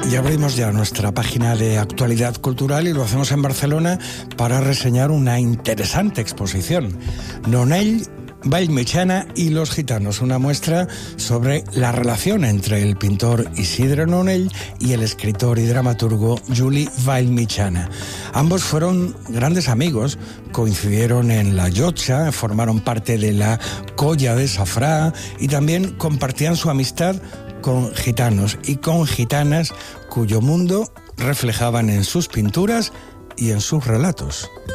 Y abrimos ya nuestra página de actualidad cultural y lo hacemos en Barcelona para reseñar una interesante exposición. Nonell, Vallmitjana y los gitanos, una muestra sobre la relación entre el pintor Isidre Nonell y el escritor y dramaturgo Juli Vallmitjana. Ambos fueron grandes amigos, coincidieron en la Llotja, formaron parte de la Colla de Safrà y también compartían su amistad con gitanos y con gitanas cuyo mundo reflejaban en sus pinturas y en sus relatos.